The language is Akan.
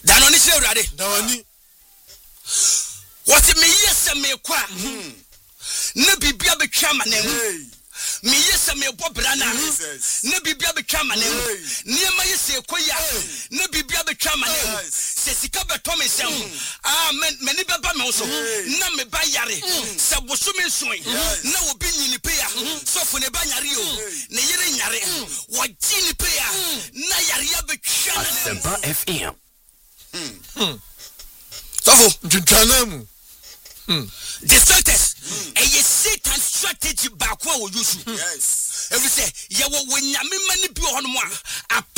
Danoni se urade. Danoni. What me yes me kwa. Ne bibia betwa manem. Me yes me bo brana. Ne bibia betwa manem. Niema yes ekoya. Ne bibia betwa manem. Se sika beto me sem. Ah meni beba me so. Na me ba yare. Se boso me soin. Na obi nyini pe ya. Sofo ne ba nyare o. Ne yire nyare. Wo gini pe ya. Na yare ya betwa manem. Asempa FM. Sofo Jujanamu. The factors a Satan strategy back what we use. Yes. Every say, ya will win Yammy many be on one. A